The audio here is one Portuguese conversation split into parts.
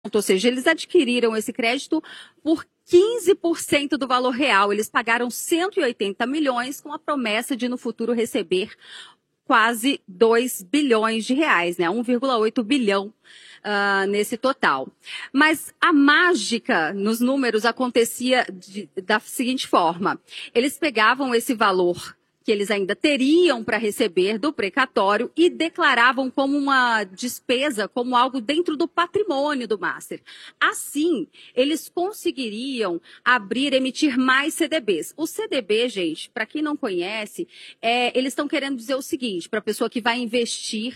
ou seja, eles adquiriram esse crédito por 15% do valor real. Eles pagaram 180 milhões com a promessa de, no futuro, receber quase 2 bilhões de reais, né? 1,8 bilhão nesse total. Mas a mágica nos números acontecia da seguinte forma. Eles pegavam esse valor que eles ainda teriam para receber do precatório e declaravam como uma despesa, como algo dentro do patrimônio do Master. Assim, eles conseguiriam emitir mais CDBs. O CDB, gente, para quem não conhece, eles estão querendo dizer o seguinte, para a pessoa que vai investir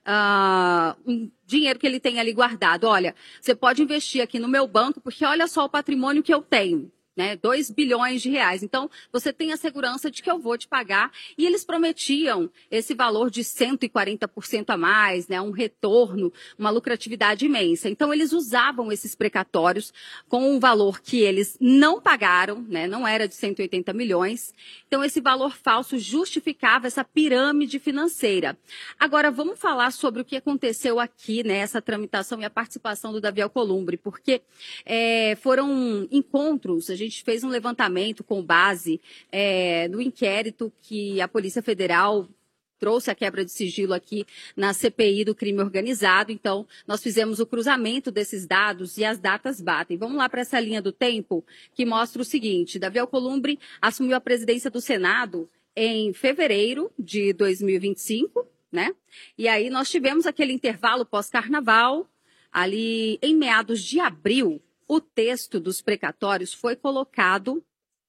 um dinheiro que ele tem ali guardado. Olha, você pode investir aqui no meu banco, porque olha só o patrimônio que eu tenho. 2 bilhões de reais. Então, você tem a segurança de que eu vou te pagar. E eles prometiam esse valor de 140% a mais, um retorno, uma lucratividade imensa. Então, eles usavam esses precatórios com um valor que eles não pagaram, não era de 180 milhões. Então, esse valor falso justificava essa pirâmide financeira. Agora, vamos falar sobre o que aconteceu aqui, essa tramitação e a participação do Davi Alcolumbre, porque foram encontros. A gente fez um levantamento com base no inquérito que a Polícia Federal trouxe a quebra de sigilo aqui na CPI do crime organizado. Então, nós fizemos o cruzamento desses dados e as datas batem. Vamos lá para essa linha do tempo que mostra o seguinte. Davi Alcolumbre assumiu a presidência do Senado em fevereiro de 2025, E aí nós tivemos aquele intervalo pós-carnaval, ali em meados de abril. O texto dos precatórios foi colocado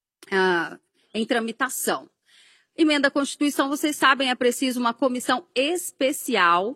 em tramitação. Emenda à Constituição, vocês sabem, é preciso uma comissão especial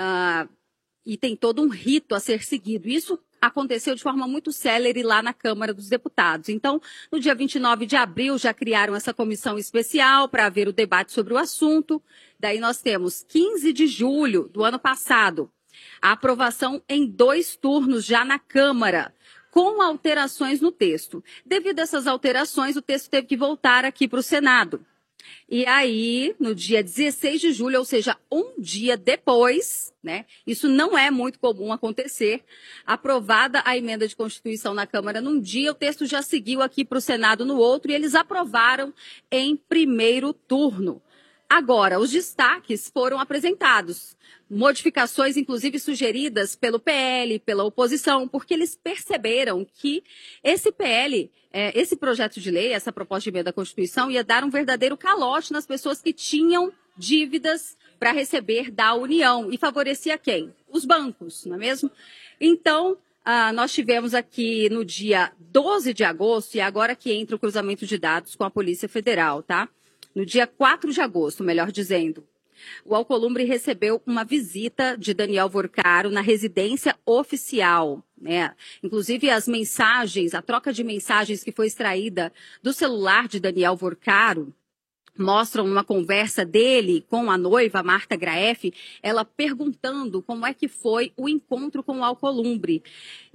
e tem todo um rito a ser seguido. Isso aconteceu de forma muito célere lá na Câmara dos Deputados. Então, no dia 29 de abril, já criaram essa comissão especial para haver o debate sobre o assunto. Daí nós temos 15 de julho do ano passado, a aprovação em 2 turnos já na Câmara, com alterações no texto. Devido a essas alterações, o texto teve que voltar aqui para o Senado. E aí, no dia 16 de julho, ou seja, um dia depois, isso não é muito comum acontecer, aprovada a emenda de Constituição na Câmara num dia, o texto já seguiu aqui para o Senado no outro e eles aprovaram em primeiro turno. Agora, os destaques foram apresentados. Modificações, inclusive, sugeridas pelo PL, pela oposição, porque eles perceberam que esse PL, esse projeto de lei, essa proposta de emenda à Constituição, ia dar um verdadeiro calote nas pessoas que tinham dívidas para receber da União. E favorecia quem? Os bancos, não é mesmo? Então, nós tivemos aqui no dia 12 de agosto, e agora que entra o cruzamento de dados com a Polícia Federal, tá? No dia 4 de agosto, melhor dizendo, o Alcolumbre recebeu uma visita de Daniel Vorcaro na residência oficial. Inclusive as mensagens, a troca de mensagens que foi extraída do celular de Daniel Vorcaro, mostram uma conversa dele com a noiva, Marta Graeff, ela perguntando como é que foi o encontro com o Alcolumbre.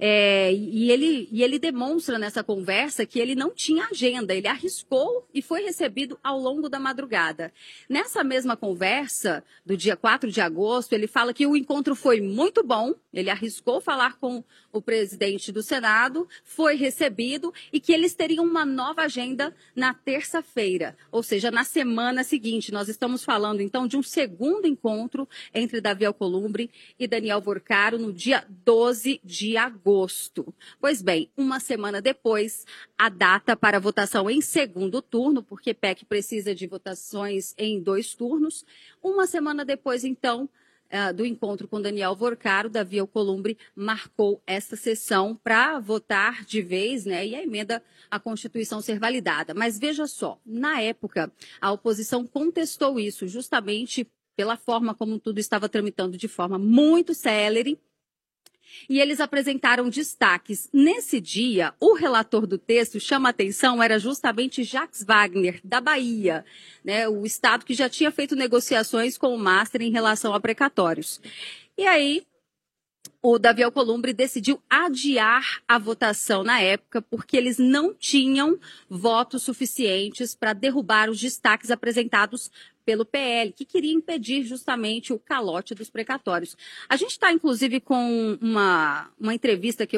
E ele demonstra nessa conversa que ele não tinha agenda, ele arriscou e foi recebido ao longo da madrugada. Nessa mesma conversa, do dia 4 de agosto, ele fala que o encontro foi muito bom, ele arriscou falar com o presidente do Senado, foi recebido e que eles teriam uma nova agenda na terça-feira, ou seja, na semana seguinte. Nós estamos falando, então, de um segundo encontro entre Davi Alcolumbre e Daniel Vorcaro no dia 12 de agosto. Pois bem, uma semana depois, a data para votação em segundo turno, porque PEC precisa de votações em 2 turnos. Uma semana depois, então, do encontro com Daniel Vorcaro, Davi Alcolumbre marcou esta sessão para votar de vez, e a emenda à Constituição ser validada. Mas veja só, na época, a oposição contestou isso justamente pela forma como tudo estava tramitando de forma muito célere. E eles apresentaram destaques. Nesse dia, o relator do texto, chama a atenção, era justamente Jacques Wagner, da Bahia, o estado que já tinha feito negociações com o Master em relação a precatórios. E aí, o Davi Alcolumbre decidiu adiar a votação na época porque eles não tinham votos suficientes para derrubar os destaques apresentados pelo PL, que queria impedir justamente o calote dos precatórios. A gente está, inclusive, com uma entrevista que